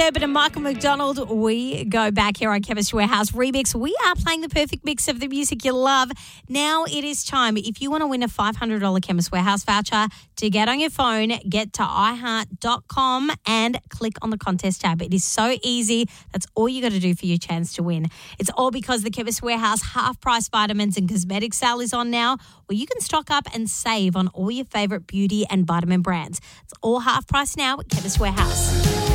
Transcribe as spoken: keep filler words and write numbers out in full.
Urban and Michael McDonald. We go back here on Chemist Warehouse Remix. We are playing the perfect mix of the music you love. Now it is time. If you want to win a five hundred dollars Chemist Warehouse voucher, to get on your phone, get to i heart dot com and click on the contest tab. It is so easy. That's all you got to do for your chance to win. It's all because the Chemist Warehouse half-price vitamins and cosmetic sale is on now, where you can stock up and save on all your favourite beauty and vitamin brands. It's all half price now at Chemist Warehouse.